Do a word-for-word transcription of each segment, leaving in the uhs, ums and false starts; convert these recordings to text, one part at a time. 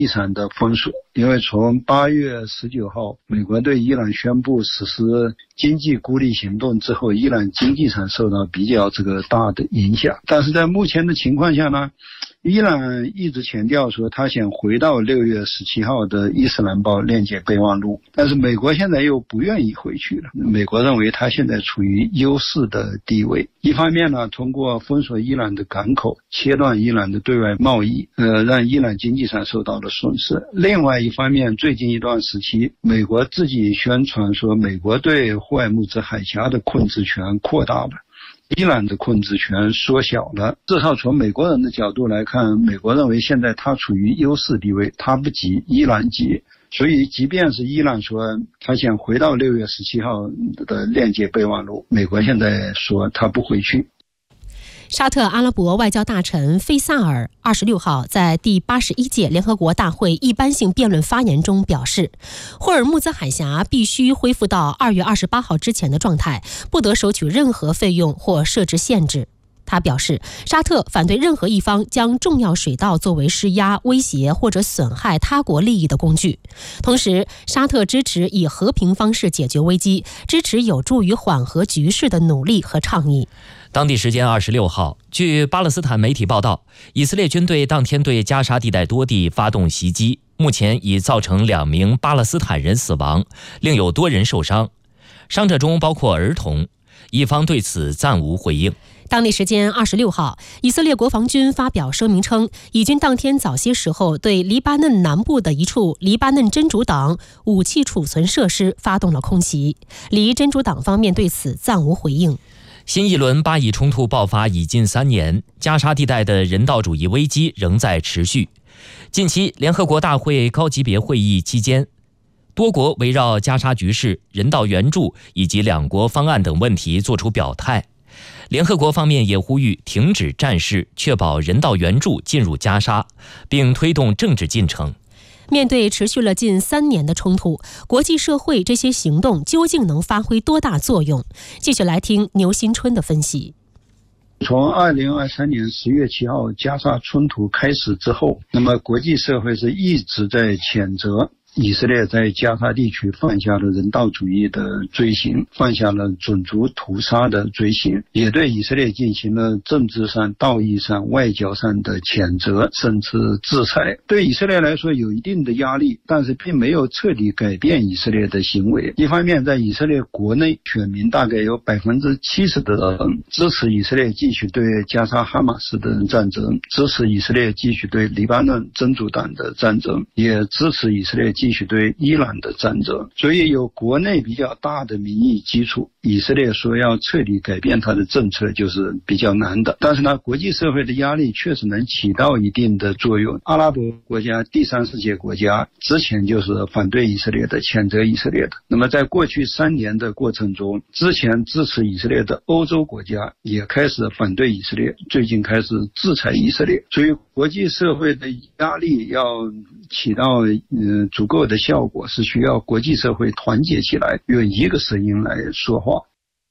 地产的封锁，因为从八月十九号，美国对伊朗宣布实施经济孤立行动之后，伊朗经济上受到比较这个大的影响。但是在目前的情况下呢，伊朗一直强调说他想回到六月十七号的伊斯兰堡链接备忘录，但是美国现在又不愿意回去了。美国认为他现在处于优势的地位，一方面呢，通过封锁伊朗的港口，切断伊朗的对外贸易，呃，让伊朗经济上受到了损失。另外一方面，最近一段时期，美国自己宣传说美国对霍尔木兹海峡的控制权扩大了，伊朗的控制权缩小了。至少从美国人的角度来看，美国认为现在他处于优势地位，他不急，伊朗急。所以即便是伊朗说他想回到六月十七号的链接备忘录，美国现在说他不回去。 沙特阿拉伯外交大臣费萨尔二十六号在第八十一届联合国大会一般性辩论发言中表示，霍尔木兹海峡必须恢复到二月二十八号之前的状态，不得收取任何费用或设置限制。他表示，沙特反对任何一方将重要水道作为施压、威胁或者损害他国利益的工具。同时，沙特支持以和平方式解决危机，支持有助于缓和局势的努力和倡议。 当地时间二十六号，据巴勒斯坦媒体报道，以色列军队当天对加沙地带多地发动袭击，目前已造成两名巴勒斯坦人死亡，另有多人受伤，伤者中包括儿童。以方对此暂无回应。 当地时间二十六号，以色列国防军发表声明称，以军当天早些时候对黎巴嫩南部的一处黎巴嫩真主党武器储存设施发动了空袭，黎真主党方面对此暂无回应。 新一轮巴以冲突爆发已近三年，加沙地带的人道主义危机仍在持续。近期联合国大会高级别会议期间，多国围绕加沙局势、人道援助以及两国方案等问题作出表态。联合国方面也呼吁停止战事，确保人道援助进入加沙，并推动政治进程。 面对持续了近三年的冲突，国际社会这些行动究竟能发挥多大作用？继续来听牛新春的分析。 从二零二三年十月七号加沙冲突开始之后，那么国际社会是一直在谴责以色列在加沙地区犯下了人道主义的罪行，犯下了种族屠杀的罪行，也对以色列进行了政治上、道义上、外交上的谴责，甚至制裁。对以色列来说有一定的压力，但是并没有彻底改变以色列的行为。一方面，在以色列国内，选民大概有百分之七十的人支持以色列继续对加沙哈马斯的战争，支持以色列继续对黎巴嫩真主党的战争，也支持以色列继续对伊朗的战争。所以有国内比较大的民意基础，以色列说要彻底改变它的政策就是比较难的。但是呢，国际社会的压力确实能起到一定的作用。阿拉伯国家、第三世界国家之前就是反对以色列的、谴责以色列的。那么在过去三年的过程中，之前支持以色列的欧洲国家也开始反对以色列，最近开始制裁以色列。所以国际社会的压力要起到呃足够的效果，是需要国际社会团结起来，用一个声音来说话。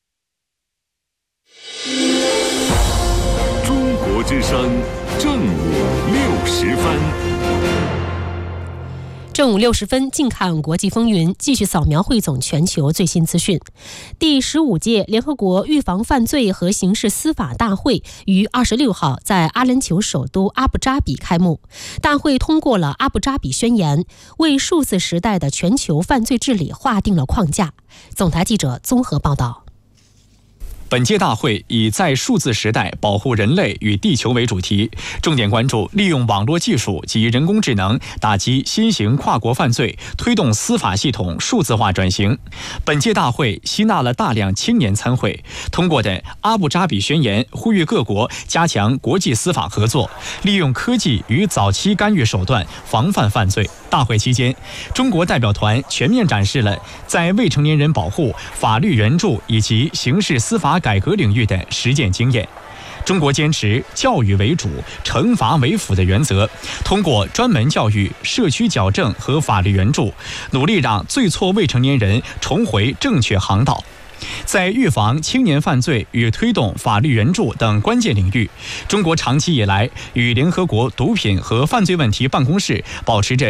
中国之声正午六时分。 正午六十分，近看国际风云，继续扫描汇总全球最新资讯。第十五届联合国预防犯罪和刑事司法大会于二十六号在阿联酋首都阿布扎比开幕。大会通过了阿布扎比宣言，为数字时代的全球犯罪治理划定了框架。总台记者综合报道。 本届大会以在数字时代保护人类与地球为主题，重点关注利用网络技术及人工智能打击新型跨国犯罪，推动司法系统数字化转型。本届大会吸纳了大量青年参会，通过的阿布扎比宣言呼吁各国加强国际司法合作，利用科技与早期干预手段防范犯罪。大会期间，中国代表团全面展示了在未成年人保护、法律援助以及刑事司法改革领域的实践经验。中国坚持教育为主、惩罚为辅的原则，通过专门教育、社区矫正和法律援助，努力让最错未成年人重回正确航道。 在预防青年犯罪与推动法律援助等关键领域，中国长期以来与联合国毒品和犯罪问题办公室保持着